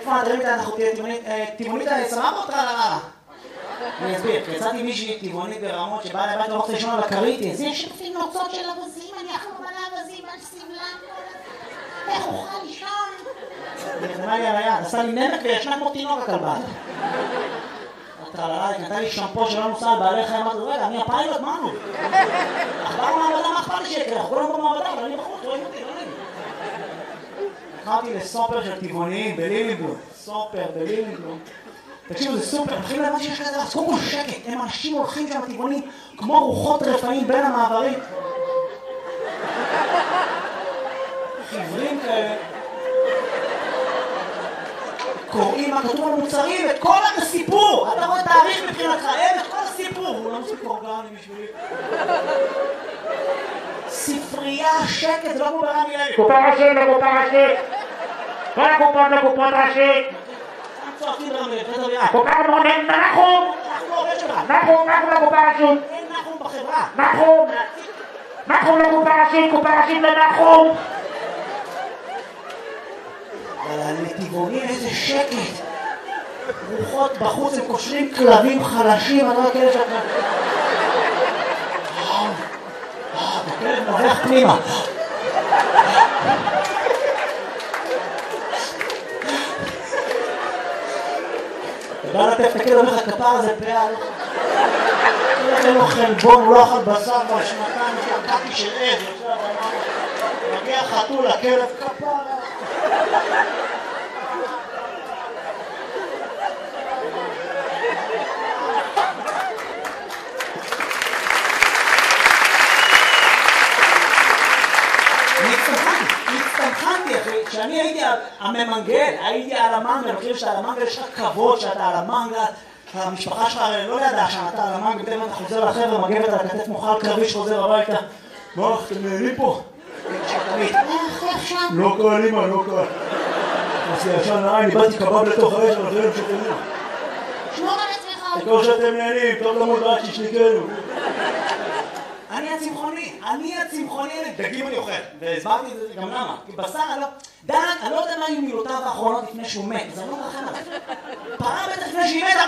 תראה לי, אנחנו טבעונית סבבה או טרללה? אני אסביר, יצאתי מישהי טבעונית ברמות שבאה לבית לא רוצה לישון על הכרית, אז יש לפי נוצות של אבזים, אני אחלום על האבזים, על סבלם, איך אוכל לישון? היא נתנה לי על היד, עשה לי נמק וישנה כמו תינוק הכלבה. טרללה, היא נתנה לי שמפו שלא נוסע על בעלי חיים, אמרתי, רגע, אני הפיילוט, מה נו? אכבר במעבדה, מה אכפת לי שיקרה? אנחנו כולם במעבדה, אבל אני בחוץ, רואים אותי, לא נעים. הלכתי לסופר של טבעוניים בלילינגלום, סופר בלילינגלום. תקשיבו, זה סופר, מתחילים להבין שיש כזה, אז קודם כל שקט, הם אנשים הולכים שם טבעונים כמו רוחות רפאים בין המעברים. חיוורים כאלה. קוראים מה כתוב על מוצרים, את כל הסיפור! אתה רואה תאריך מבחינתך, אין את כל הסיפור! הוא לא מוסיף אורגני בשבילי. ספרייה, שקט, זה לא כמו ברמי לוי. קופה ראשית לקופה ראשית! כל הקופות לקופות ראשית! צועקים ברמי לוי, קופה מונן, נחום! נחום לקופה ראשית! אין נחום בחברה! נחום לקופה ראשית, קופה ראשית לנחום! אבל לטבעונים איזה שקט! רוחות בחוץ, הם קושרים כלבים חלשים, אני לא יודע כאלה שאתה... הכלב נובח פנימה. אתה בא לטף את הכלב, אומר לך כפר הזה פעל. אין לו חלבון, הוא לא אכל בשר כבר שנתיים, יש לו קקי של עז, מגיע חתול, הכלב כפר. הצטמחנתי אחי, כשאני הייתי הממנגל, הייתי על המנגל, אני חושב שעל המנגל יש לך כבוד שאתה על המנגל, המשפחה שלך לא ידעה שאתה על המנגל, פתאום אתה חוזר לחבר'ה, מגבת על הכתף מוכל קרבי שחוזר הביתה. מה, אתם נהנים פה? לא קל אימא, לא קל. עשי ישן העין, איבדתי קבב לתוך האש, אבל זה שתהנים. שמור על עצמך. כמו שאתם נהנים, טוב למוד רק שישליקנו. אני הצמחוני, דגים אני אוכל, והסברתי את זה גם למה, כי בשר אני לא יודע מה היו מילותיו האחרונות לפני שהוא מת, אז אני לא מרחם עליו. פרה בטח לפני שהיא מתה,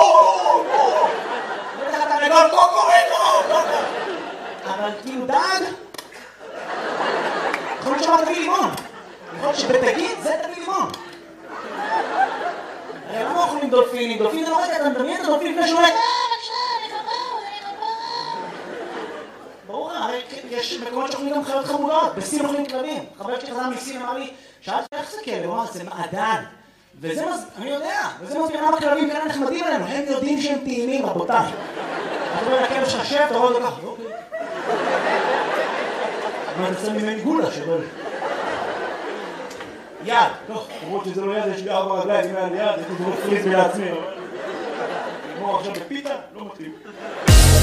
בטח אתה רגול, קוקוריקו, אבל כאילו דג, יכול להיות שמה תביא לימון, יכול להיות שבתגיד זה תביא לימון. הרי למה אוכלים דולפינים? דולפינים זה לא רגע, אתה מדמיין את הדולפין לפני שהוא מת. ברור, הרי יש מקומות שאוכלים גם חיות חמודות, בסין אוכלים כלבים. חבר שלי חזר מסין אמר לי, שאלתי איך זה כלב? הוא אמר, זה מעדן. וזה אני יודע, וזה מסביר למה כלבים כאלה נחמדים עלינו, הם יודעים שהם טעימים, רבותיי. אתה רואה לכלב שלך שב, אתה רואה אותו ככה, אוקיי. אבל אני שם ממני גולה שבא לי. יד, טוב, למרות שזה לא יד, יש לי 4 רגליים, אם היה לי יד, הייתי דורך פריז לעצמי. נגמור עכשיו בפיתה, לא מתאים.